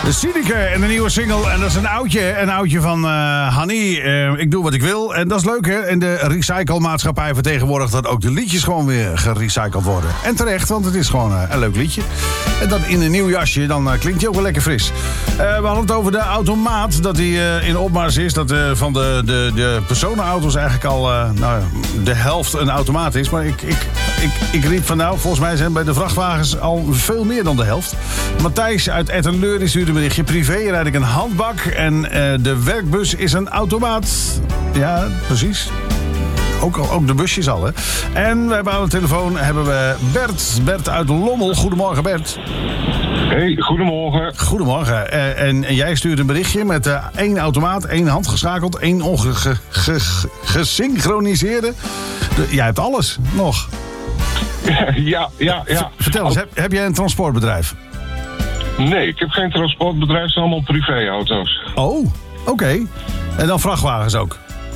Sineke en de nieuwe single. En dat is een oudje van Hanni. Ik doe wat ik wil. En dat is leuk, hè? En de recyclemaatschappij vertegenwoordigt dat ook de liedjes gewoon weer gerecycled worden. En terecht, want het is gewoon een leuk liedje. En dan in een nieuw jasje, dan klinkt hij ook wel lekker fris. We hadden het over de automaat, dat hij in opmars is. Dat van de personenauto's eigenlijk al de helft een automaat is. Maar ik riep van nou, volgens mij zijn bij de vrachtwagens al veel meer dan de helft. Matthijs uit Ettenleur stuurde een berichtje. Privé rijd ik een handbak en de werkbus is een automaat. Ja, precies. Ook de busjes al, hè. En we hebben aan de telefoon Bert uit Lommel. Goedemorgen, Bert. Hey, goedemorgen. Goedemorgen. En jij stuurt een berichtje met 1 automaat, 1 handgeschakeld, 1 gesynchroniseerde. Jij hebt alles nog. Ja. Vertel eens, heb jij een transportbedrijf? Nee, ik heb geen transportbedrijf, het zijn allemaal privéauto's. Oh, oké. En dan vrachtwagens ook?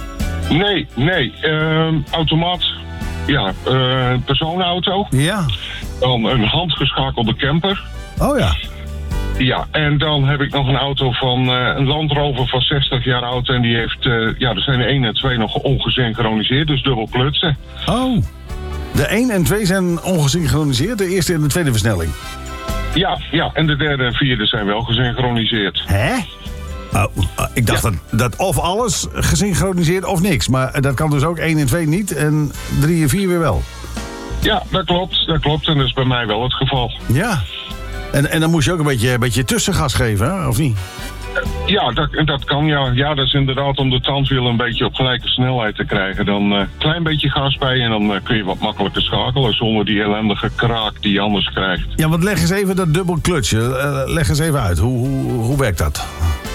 Nee. Automaat, ja, personenauto. Ja. Dan een handgeschakelde camper. Oh ja. Ja, en dan heb ik nog een auto van een Land Rover van 60 jaar oud. En die heeft, er zijn de 1 en 2 nog ongesynchroniseerd, dus dubbel klutsen. Oh, de 1 en 2 zijn ongesynchroniseerd, de eerste en de tweede versnelling? Ja, en de derde en vierde zijn wel gesynchroniseerd. Hè? Oh, ik dacht dat of alles gesynchroniseerd of niks. Maar dat kan dus ook 1 en 2 niet en 3 en 4 weer wel. Ja, dat klopt. En dat is bij mij wel het geval. Ja. En dan moest je ook een beetje tussengas geven, hè? Of niet? Ja, dat kan, ja. Ja, dat is inderdaad om de tandwiel een beetje op gelijke snelheid te krijgen. Dan een klein beetje gas bij en dan kun je wat makkelijker schakelen zonder die ellendige kraak die je anders krijgt. Ja, want leg eens even dat dubbel klutsje. Leg eens even uit. Hoe werkt dat?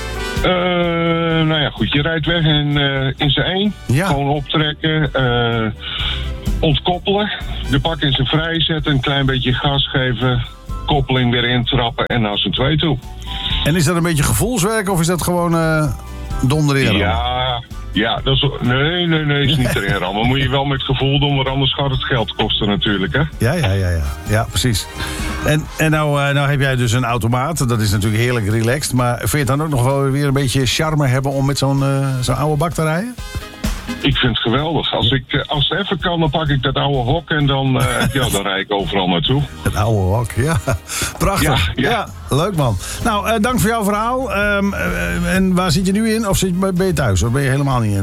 Nou ja, goed. Je rijdt weg in zijn 1. Ja. Gewoon optrekken. Ontkoppelen. De bak in zijn vrij zetten. Een klein beetje gas geven. Koppeling weer intrappen en naar zijn 2 toe. En is dat een beetje gevoelswerk of is dat gewoon donderen? Ja, dat is... Nee, is niet erin rammen. Moet je wel met gevoel doen, want anders gaat het geld kosten natuurlijk, hè? Ja, precies. En nou heb jij dus een automaat. Dat is natuurlijk heerlijk relaxed. Maar vind je het dan ook nog wel weer een beetje charme hebben om met zo'n oude bak te rijden? Ik vind het geweldig. Als het even kan, dan pak ik dat oude hok en dan rijd ik overal naartoe. Het oude hok, ja. Prachtig. Ja, leuk man. Nou, dank voor jouw verhaal. En waar zit je nu in? Of ben je thuis? Of ben je helemaal niet in?